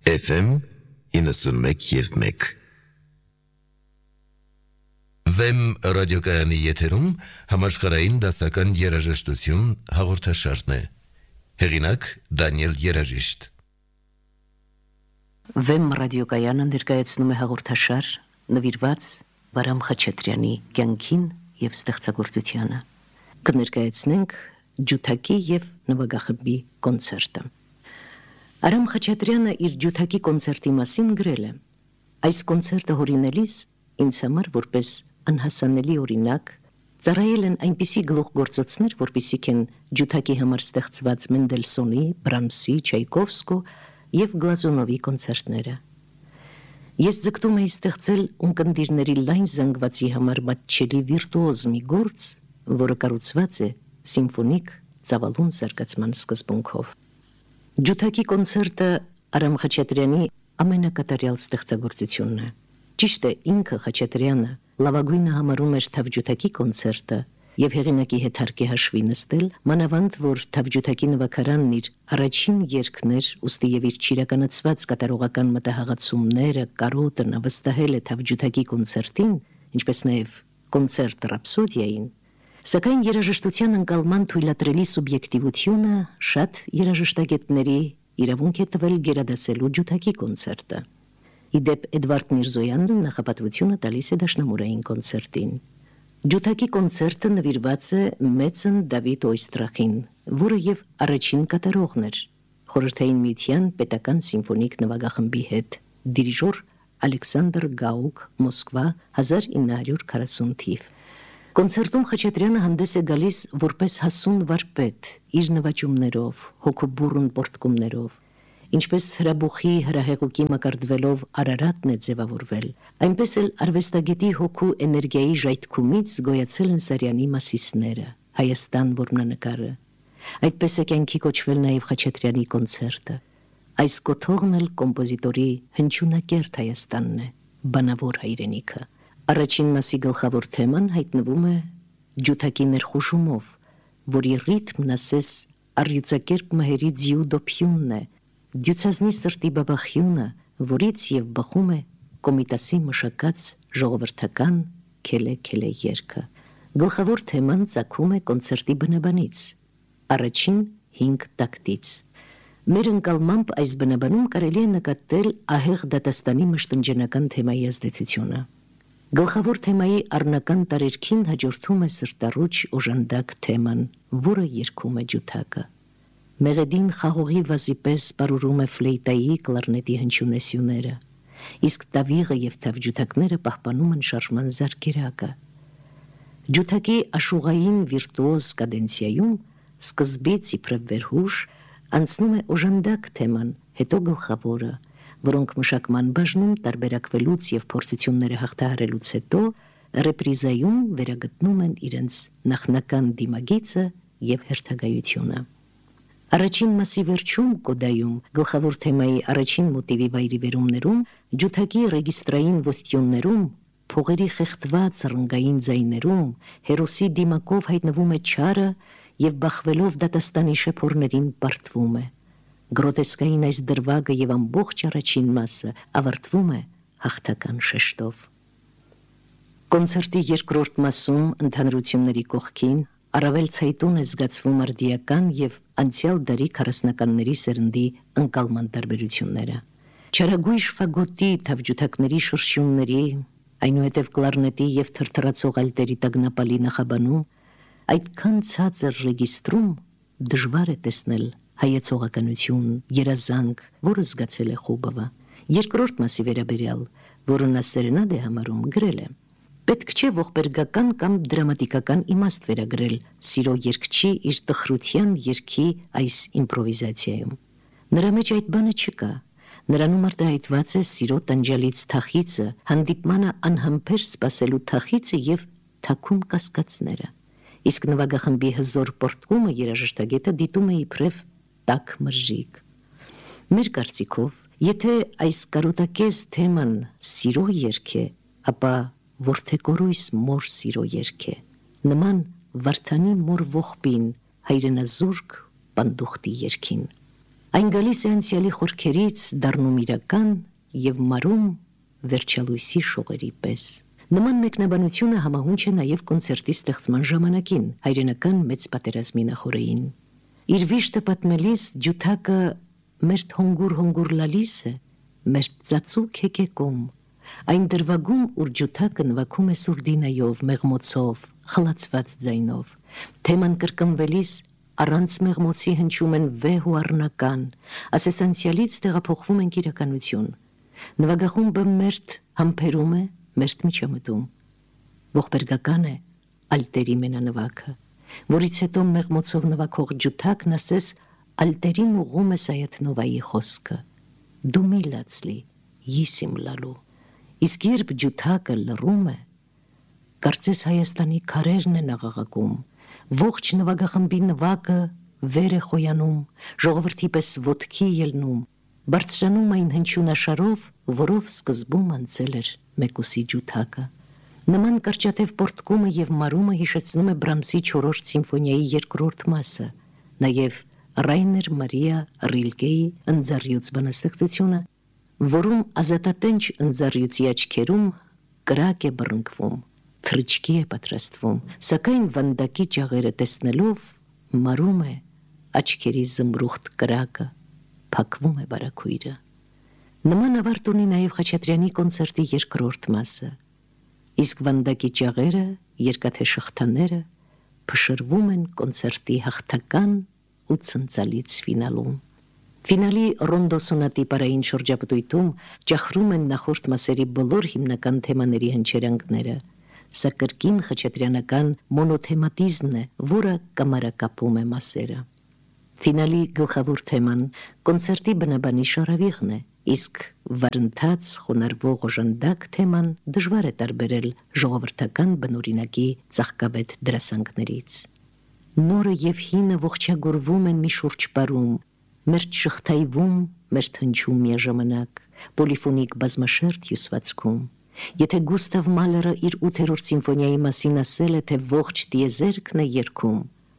FM 91.1 Վեմ ռադիոկայանի եթերում համաշխարհային դասական երաժշտություն հաղորդաշարն է։ Հեղինակ Դանիել Երաժիշտ։ Վեմ ռադիոկայանը ներկայացնում է հաղորդաշար նվիրված Վարամ Խաչատրյանի կյանքին եւ ստեղծագործությանը։ Կներկայացնենք ջութակի եւ նվագախմբի կոնցերտը։ Արամ Խաչատրյանը իր ջութակի կոնցերտի մասին գրել է. «Այս կոնցերտը հորինելիս ինձ համար որպես անհասանելի օրինակ ծառայել են այնպիսի գլուխգործոցներ, որպիսիք են ջութակի համար ստեղծված Մենդելսոնի, Բրամսի, Չայկովսկու եւ Գլազունովի կոնցերտները։ Ես ձգտում էի ստեղծել ունկնդիրների լայն զանգվածի համար մատչելի վիրտուոզ մի գործ, որը կառուցված է սիմֆոնիկ ծավալուն զարգացման սկզբունքով։ Ջութակի կոնցերտը Արամ Խաչատրյանի ամենակատարյալ ստեղծագործությունն է։ Ճիշտ է, ինքը Խաչատրյանը լավագույնը համարում էր թավջութակի կոնցերտը եւ հեղինակի հետ հարկ է հաշվի նստել, մանավանդ որ թավջութակի նվագարանն իր առաջին երգներ, ուստի եւ իր ճիրականացված կատարողական մտահղացումները, կարոտը նվստահել է թավջութակի կոնցերտին, ինչպես նաեւ կոնցերտ ռապսոդիային, սակայն երաժշտության ընկալման թույլատրելի սուբյեկտիվությունը շատ երաժշտագետների իրավունք է տվել գերադասելու ջութակի կոնցերտը։ Իդեպ Էդվարդ Միրզոյանն նախապատվությունը տալիս է դաշնամուրային կոնցերտին։ Ջութակի կոնցերտը նվիրված է Մեծն Դավիթ Օյստրախին, որը եւ առաջին կատարողն էր Խորհրդային Միության պետական սիմֆոնիկ նվագախմբի հետ, դիրիժոր Ալեքսանդր Գաուկ, Մոսկվա, 1940 թիվ։ Կոնցերտում Խաչատրյանը հանդես է գալիս որպես հասուն վարպետ, իր նվաճումներով, հոգուբուրուն պորտկումներով, ինչպես հրաբուխի հրահեղուկի մակարդվելով Արարատն է ձևավորվել, այնպես էլ արվեստագետի հոգու էներգիայի ժայթքումից գոյացել են Սարյանի Մասիսները, Հայաստան որմնանկարը։ Այդպես է կյանքի կոչվել նաև Խաչատրյանի կոնցերտը։ Այս կոթողն էլ կոմպոզիտորի հնչյունակերտ Հայաստանն է, բանավոր հայրենիքը։ Առաջին մասի գլխավոր թեման հայտնվում է ջութակի ներխուժումով, որի ռիթմն ասես առյուծակերպ մհերի ձիու դոփյունն է, դյուցազնի սրտի բաբախյունը, որից եւ բխում է կոմիտասի մշակած ժողովրդական քելե երգը։ Գլխավոր թեման ծագում է կոնցերտի բնաբանից, առաջին 5 տակտից։ Մեր ընկալմամբ այս բնաբանում կարելի է նկատել ահեղ դատաստանի մշտնջենական թեմայի ազդեցությունը։ Գլխավոր թեմայի առնական տարերքին հաջորդում է սրտառուչ օժանդակ թեման, որը երգում է ջութակը։ Մեղեդին խաղողի վազի պես պարուրում է ֆլեյտայի, կլարնետի հնչյունեսյուները, իսկ տավիղը եւ թավջութակները պահպանում են շարժման զարկերակը։ Ջութակի աշուղային վիրտուոզ կադենցիայում սկզբից իբրև վերհուշ անցնում է օժանդակ թեման, հետո գլխավորը, որոնք մշակման բաժնում տարբերակվելուց եւ փորձությունները հաղթահարելուց հետո ռեպրիզայում վերագտնում են իրենց նախնական դիմագիծը եւ հերթագայությունը։ Առաջին մասի վերջում կոդայում գլխավոր թեմայի առաջին մոտիվի վայրիվերումներում ջութակի ռեգիստրային ոստյոններում փողերի խեղդված ռնգային ձայներում հերոսի դիմակով հայտնվում է չարը եւ բախվելով դատաստանի շեփորներին պարտվում է։ Գրոտեսկային այս դրվագը եւ ամբողջ առաջին մասը ավարտվում է հաղթական շեշտով։ Կոնցերտի երկրորդ մասում ընդհանրությունների կողքին առավել ցայտուն է զգացվում արդիական եւ անցյալ դարի 40-ականների սերնդի ընկալման տարբերությունները։ Չարագույժ ֆագոտի թավջութակների շրշյունների, այնուհետև կլարնետի եւ թրթռացող ալտերի տագնապալի նախաբանում այդքան ցածր ռեգիստրում դժվար է տեսնել հայեցողականություն, երազանք, որը զգացել է Խուբովը։ Երկրորդ մասի վերաբերյալ, որը նա սերենադ է համարում, գրել է. պետք չէ ողբերգական կամ դրամատիկական իմաստ վերագրել սիրո երգչի իր տխրության երգի այս իմպրովիզացիայում։ Նրա մեջ այդ բանը չկա։ Նրանում արտահայտված է սիրո տանջալից թախիծը, հանդիպմանը անհամբեր սպասելու թախիծը եւ թաքուն կասկածները։ Իսկ նվագախմբի հզոր պորտկումը երաժշտագետը դիտում է իբրև տաք մրրիկ։ Մեր կարծիքով, եթե այս կարոտակեզ թեման սիրո երգ է, ապա որդեկորույս մոր սիրո երգ է, նման Վարդանի մոր ողբին հայրենազուրկ պանդուխտի երգին։ Այն գալիս է անցյալի խորքերից, դառնում իրական եւ մարում վերջալույսի շողերի պես։ Նման մեկնաբանությունը համահունչ է նաև կոնցերտի ստեղծման ժամանակին, հայրենական մեծ պատերազմի նախօրեին։ Իր վիշտը պատմելիս ջութակը մեր հոնգուր լալիս է, մեր ծածուկ հեկեկում, այն դրվագում, ուր ջութակը նվագում է սուրդինայով, մեղմոցով, խլացված ձայնով, թեման կրկնվելիս առանց մեղմոցի հնչում են վեհ ու առնական, ասես անցյալից տեղափոխվում ենք իրականություն։ Նվագախումբը մերթ համբերում է, մերթ միջամտում։ Ողբերգական է ալտերի մենանվագը, որից հետո մեղմոցով նվագող ջութակն ասես ալտերին ուղում է Սայաթնովայի խոսքը. «Դու մի լացլի, ես իմ լալու»։ Իսկ երբ ջութակը լռում է, կարծես Հայաստանի քարերն են աղաղակում, ողջ նվագախմբի նվագը վեր է խոյանում, ժողովրդի պես ոտքի ելնում, բարձրանում այն հնչյունաշարով, որով սկզբում անցել էր մեկուսի ջութակը։ Նման կարճատև պորտկումը եւ մարումը հիշեցնում է Բրամսի 4-րդ սիմֆոնիայի 2-րդ մասը, նաեւ Ռայներ Մարիա Ռիլկեի ընձառյուծ բանաստեղծությունը, որում ազատատենչ ընձառյուծի աչքերում կրակ է բռնկվում, թռիչքի է պատրաստվում, սակայն վանդակի ճաղերը տեսնելով մարում է աչքերի զմրուխտ կրակը, փակվում է բարաքույրը։ Նման ավարտ ունի նաև Խաչատրյանի կոնցերտի 2-րդ մասը, իսկ վանդակի ճաղերը, երկաթե շղթաները փշրվում են կոնցերտի հաղթական ու ցնցալից ֆինալում։ Ֆինալի ռոնդո սոնատի պարային շրջապտույտում ճախրում են նախորդ մասերի բոլոր հիմնական թեմաների հնչերանգները, սա կրկին խաչատրյանական մոնոթեմատիզմն է, որը կամարակապում է մասերը։ Ֆինալի գլխավոր թեման կոնցերտի բնաբանի շարավիղն է, իսկ վարընթաց խոնարհվող օժանդակ թեման դժվար է տարբերել ժողովրդական բնօրինակի ծաղկավետ դրասանքներից։ Նորը եւ հինը ողջագուրվում են մի շուրջպարում, մերթ շղթայվում, մերթ հնչում միաժամանակ, պոլիֆոնիկ բազմաշերտ հյուսվածքում։ Եթե Գուստավ Մալերը իր 8-րդ սիմֆոնիայի մասին ասել է, թե ողջ տիեզերքն է երգում,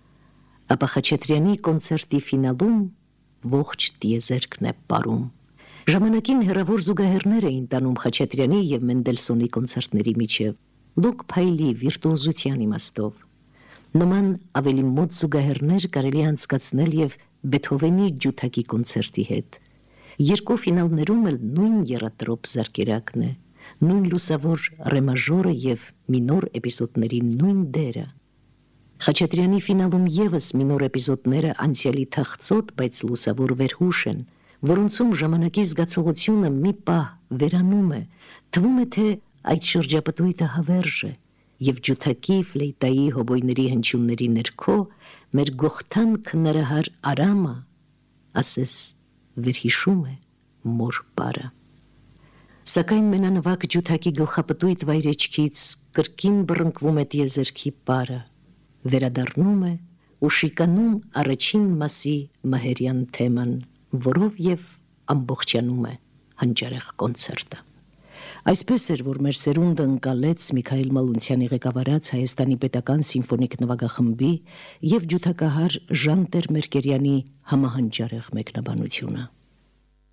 ապա Խաչատրյանի կոնցերտի ֆինալում ողջ տիեզերքն է պարում։ Ժամանակին հեռավոր զուգահեռներ էին տանում Խաչատրյանի եւ Մենդելսոնի կոնցերտների միջև, լոկ փայլի վիրտուոզության իմաստով։ Նման ավելի մոտ զուգահեռներ կարելի է անցկացնել եւ Բեթհովենի ջութակի կոնցերտի հետ։ Երկու ֆինալներում էլ նույն եռատրոպ զարկերակն է, նույն լուսավոր ռե մաժորը եւ մինոր էպիզոդների նույն դերը։ Խաչատրյանի ֆինալում եւս մինոր էպիզոդները անցյալի թախծոտ, բայց լուսավոր վերհուշ են, որոնցում ժամանակի զգացողությունը մի պահ վերանում է, թվում է, թե այդ շրջապտույտը հավերժ է, եւ ջութակի, ֆլեյտայի, հոբոյների հնչյունների ներքո մեր գողթան քնարահար Արամը, ասես վերհիշում է մոր պարը։ Սակայն մենանվագ ջութակի գլխապտույտ վայրեջքից կրկին բռնկվում է տիեզերքի պարը, վերադառնում է ու շիկանում առաջին մասի մահերյան թեման, որով եւ ամբողջանում է հանճարեղ կոնցերտը։ Այսպես էր, որ մեր սերունդը ընկալեց Միքայել Մալունցյանի ղեկավարած Հայաստանի պետական սիմֆոնիկ նվագախմբի եւ ջութակահար Ժան Տեր-Մերկերյանի համահանճարեղ մեկնաբանությունը։